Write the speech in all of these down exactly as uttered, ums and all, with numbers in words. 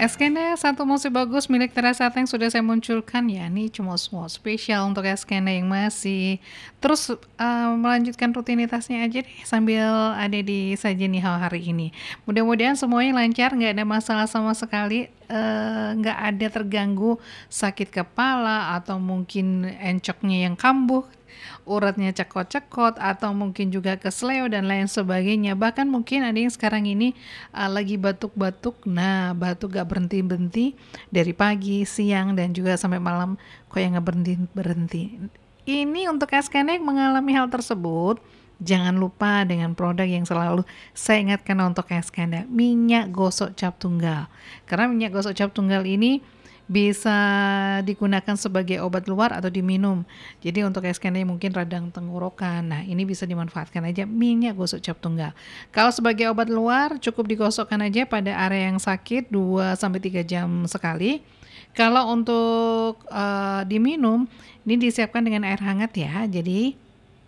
Eskena satu musik bagus milik Terasata yang sudah saya munculkan ya, ini cuma semua spesial untuk Eskena yang masih terus eee, melanjutkan rutinitasnya aja deh sambil ada di Sajian Nihao hari ini. Mudah-mudahan semuanya lancar, nggak ada masalah sama sekali, eee, nggak ada terganggu sakit kepala atau mungkin encoknya yang kambuh, uratnya cekot-cekot, atau mungkin juga kesleo dan lain sebagainya. Bahkan mungkin ada yang sekarang ini uh, lagi batuk-batuk, nah batuk gak berhenti-berhenti dari pagi, siang, dan juga sampai malam kok yang gak berhenti-berhenti. Ini untuk Eskena yang mengalami hal tersebut, jangan lupa dengan produk yang selalu saya ingatkan untuk Eskena, minyak gosok cap tunggal. Karena minyak gosok cap tunggal ini bisa digunakan sebagai obat luar atau diminum. Jadi untuk Eskena yang mungkin radang tenggorokan, nah ini bisa dimanfaatkan aja minyak gosok cap tunggal. Kalau sebagai obat luar cukup digosokkan aja pada area yang sakit dua sampai tiga jam sekali. Kalau untuk uh, diminum, ini disiapkan dengan air hangat ya. Jadi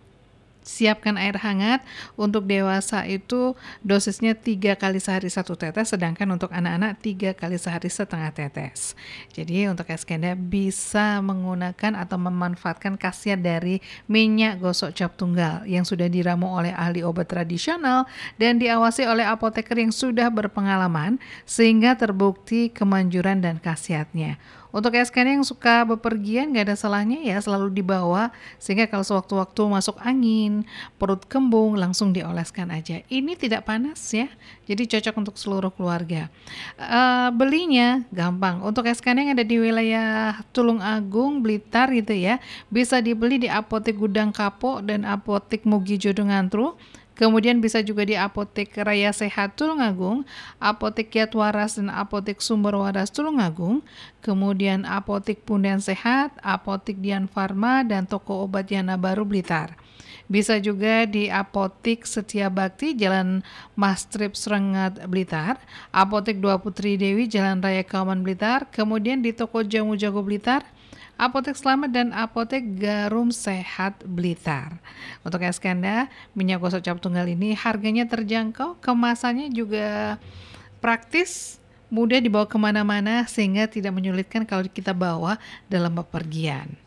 siapkan air hangat. Untuk dewasa itu dosisnya tiga kali sehari satu tetes, sedangkan untuk anak-anak tiga kali sehari setengah tetes. Jadi untuk Eskena bisa menggunakan atau memanfaatkan khasiat dari minyak gosok cap tunggal yang sudah diramu oleh ahli obat tradisional dan diawasi oleh apoteker yang sudah berpengalaman sehingga terbukti kemanjuran dan khasiatnya. Untuk Eskena yang suka bepergian gak ada salahnya ya selalu dibawa, sehingga kalau sewaktu-waktu masuk angin, perut kembung, langsung dioleskan aja. Ini tidak panas ya, jadi cocok untuk seluruh keluarga. Uh, belinya gampang. Untuk Eskena yang ada di wilayah Tulung Agung, Blitar gitu ya, bisa dibeli di Apotek Gudang Kapok dan Apotek Mugi Jodo Ngantru. Kemudian bisa juga di Apotek Raya Sehat Tulungagung, Apotek Kiat Waras dan Apotek Sumber Waras Tulungagung, kemudian Apotek Pundan Sehat, Apotek Dian Farma, dan toko obat Yana Baru Blitar. Bisa juga di Apotek Setia Bakti, Jalan Mastrip Srengat Blitar, Apotek Dua Putri Dewi, Jalan Raya Kauman Blitar, kemudian di toko Jamu Jago Blitar, Apotek Selamat, dan Apotek Garum Sehat Blitar. Untuk Eskena, minyak gosok cap tunggal ini harganya terjangkau, kemasannya juga praktis, mudah dibawa kemana-mana sehingga tidak menyulitkan kalau kita bawa dalam bepergian.